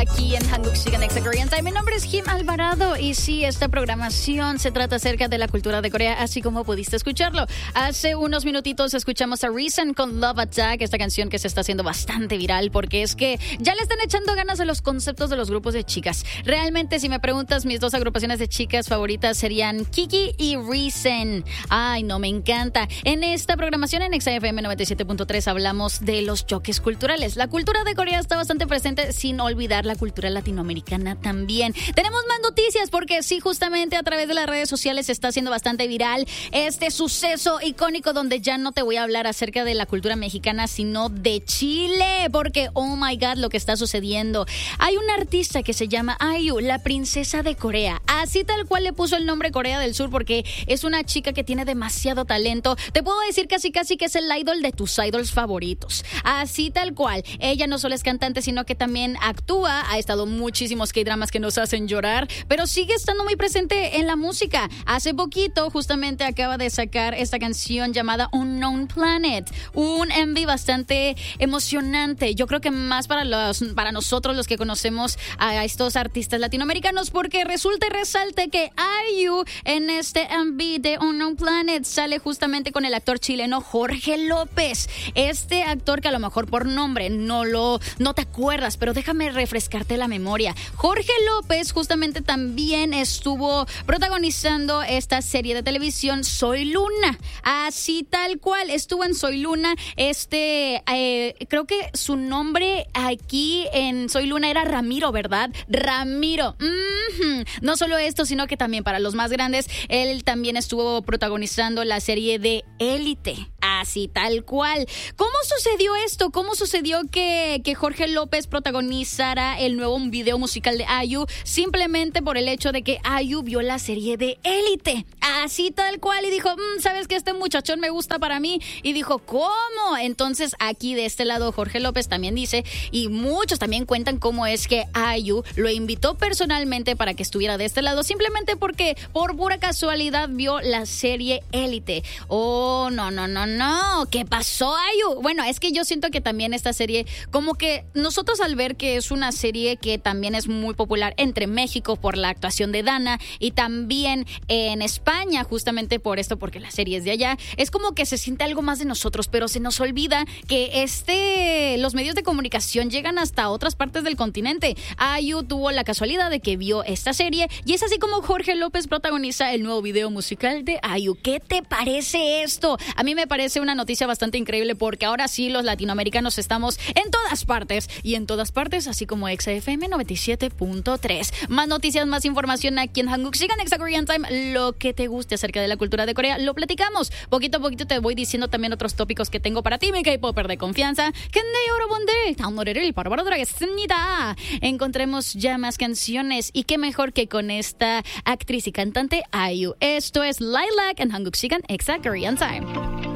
aquí en Hanguk Sigan Extra Korean Time. Mi nombre es Kim Alvarado y sí, esta programación se trata acerca de la cultura de Corea, así como pudiste escucharlo. Hace unos minutitos escuchamos a Reason con Love Attack, esta canción que se está haciendo bastante viral porque es que ya le están echando ganas a los conceptos de los grupos de chicas. Realmente, si me preguntas, mis dos agrupaciones de chicas favoritas serían Kiki y Reason. Ay, no, me encanta. En esta programación en XFM 97.3 hablamos de los choques culturales. La cultura de Corea está bastante presente, sin olvidar la cultura latinoamericana también. Tenemos más noticias porque sí, justamente a través de las redes sociales se está haciendo bastante viral este suceso icónico donde ya no te voy a hablar acerca de la cultura mexicana, sino de Chile, porque oh my god, lo que está sucediendo. Hay una artista que se llama IU, la princesa de Corea. Así tal cual le puso el nombre Corea del Sur porque es una chica que tiene demasiado talento. Te puedo decir casi que es el idol de tus idols favoritos. Así tal cual. Ella no solo es cantante, sino que también actúa. Ha estado muchísimos K-dramas que nos hacen llorar, pero sigue estando muy presente en la música. Hace poquito justamente acaba de sacar esta canción llamada Unknown Planet, un MV bastante emocionante. Yo creo que más para nosotros los que conocemos a estos artistas latinoamericanos, porque resulta y resalta que IU en este MV de Unknown Planet sale justamente con el actor chileno Jorge López. Este actor que a lo mejor por nombre no te acuerdas, pero déjame refrescarte la memoria. Jorge López justamente también estuvo protagonizando esta serie de televisión Soy Luna. Así tal cual, estuvo en Soy Luna. Creo que su nombre aquí en Soy Luna era Ramiro, ¿verdad? Ramiro. No solo esto, sino que también para los más grandes, él también estuvo protagonizando la serie de Élite. Así tal cual. ¿Cómo sucedió esto? ¿Cómo sucedió que Jorge López protagonizara el nuevo video musical de IU? Simplemente por el hecho de que IU vio la serie de Élite. Así tal cual. Y dijo, ¿sabes qué? Este muchachón me gusta para mí. Y dijo, ¿cómo? Entonces aquí de este lado Jorge López también dice, y muchos también cuentan cómo es que IU lo invitó personalmente para que estuviera de este lado, simplemente porque por pura casualidad vio la serie Élite. Oh, no. ¿Qué pasó, IU? Bueno, es que yo siento que también esta serie, como que nosotros al ver que es una serie que también es muy popular entre México por la actuación de Dana y también en España, justamente por esto, porque la serie es de allá, es como que se siente algo más de nosotros, pero se nos olvida que los medios de comunicación llegan hasta otras partes del continente. IU tuvo la casualidad de que vio esta serie y es así como Jorge López protagoniza el nuevo video musical de IU. ¿Qué te parece esto? A mí me parece una noticia bastante increíble porque ahora sí los latinoamericanos estamos en todas partes y en todas partes, así como XFM 97.3. Más noticias, más información aquí en Hanguk Sigan Extra Korean Time. Lo que te guste acerca de la cultura de Corea lo platicamos. Poquito a poquito te voy diciendo también otros tópicos que tengo para ti, mi K-popper de confianza. Encontremos ya más canciones y qué mejor que con esta actriz y cantante IU. Esto es Lilac en Hanguk Sigan Extra Korean Time.